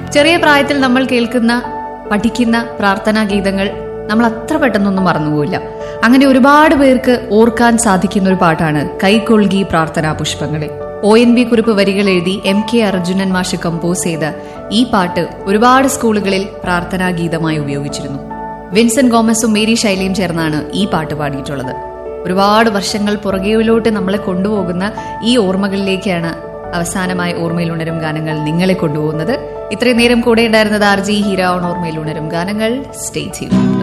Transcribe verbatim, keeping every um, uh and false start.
ചെറിയ പ്രായത്തിൽ നമ്മൾ കേൾക്കുന്ന പഠിക്കുന്ന പ്രാർത്ഥനാ ഗീതങ്ങൾ നമ്മൾ അത്ര പെട്ടെന്നൊന്നും മറന്നുപോയില്ല. അങ്ങനെ ഒരുപാട് പേർക്ക് ഓർക്കാൻ സാധിക്കുന്ന ഒരു പാട്ടാണ് കൈക്കൊൾകി പ്രാർത്ഥനാ പുഷ്പങ്ങളെ. ഒ എൻ വി കുറിപ്പ് വരികൾ എഴുതി എം കെ അർജുനൻ മാഷ് കമ്പോസ് ചെയ്ത ഈ പാട്ട് ഒരുപാട് സ്കൂളുകളിൽ പ്രാർത്ഥനാ ഗീതമായി ഉപയോഗിച്ചിരുന്നു. വിൻസെന്റ് ഗോമസും മേരി ശൈലിയും ചേർന്നാണ് ഈ പാട്ട് പാടിയിട്ടുള്ളത്. ഒരുപാട് വർഷങ്ങൾ പുറകെയിലോട്ട് നമ്മളെ കൊണ്ടുപോകുന്ന ഈ ഓർമ്മകളിലേക്കാണ് അവസാനമായി ഓർമ്മയിൽ ഉണരും ഗാനങ്ങൾ നിങ്ങളെ കൊണ്ടുപോകുന്നത്. ഇത്രയും നേരം കൂടെ ഉണ്ടായിരുന്നത് ആർ ജി ഹീര ഓൺ ഓർമ്മയിൽ ഉണരും ഗാനങ്ങൾ. Stay tuned.